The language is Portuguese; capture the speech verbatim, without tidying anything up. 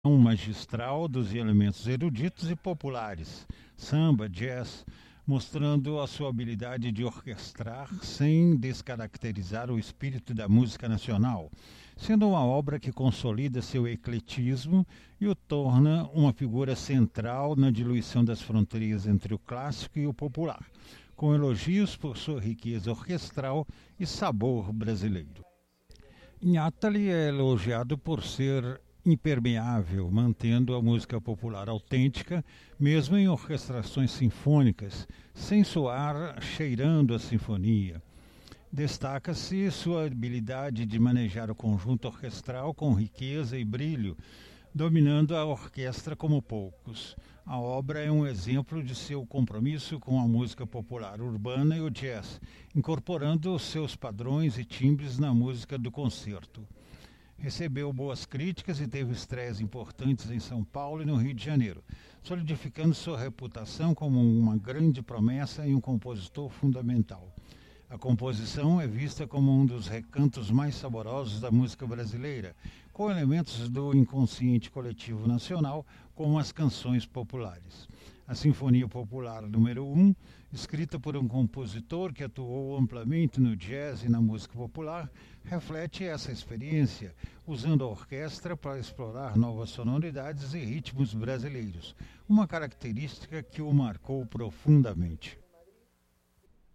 um magistral dos elementos eruditos e populares, samba, jazz, mostrando a sua habilidade de orquestrar sem descaracterizar o espírito da música nacional, sendo uma obra que consolida seu ecletismo e o torna uma figura central na diluição das fronteiras entre o clássico e o popular, com elogios por sua riqueza orquestral e sabor brasileiro. Nhatali é elogiado por ser impermeável, mantendo a música popular autêntica, mesmo em orquestrações sinfônicas, sem soar cheirando a sinfonia. Destaca-se sua habilidade de manejar o conjunto orquestral com riqueza e brilho, dominando a orquestra como poucos. A obra é um exemplo de seu compromisso com a música popular urbana e o jazz, incorporando seus padrões e timbres na música do concerto. Recebeu boas críticas e teve estreias importantes em São Paulo e no Rio de Janeiro, solidificando sua reputação como uma grande promessa e um compositor fundamental. A composição é vista como um dos recantos mais saborosos da música brasileira, com elementos do inconsciente coletivo nacional, como as canções populares. A Sinfonia Popular número um, escrita por um compositor que atuou amplamente no jazz e na música popular, reflete essa experiência, usando a orquestra para explorar novas sonoridades e ritmos brasileiros, uma característica que o marcou profundamente.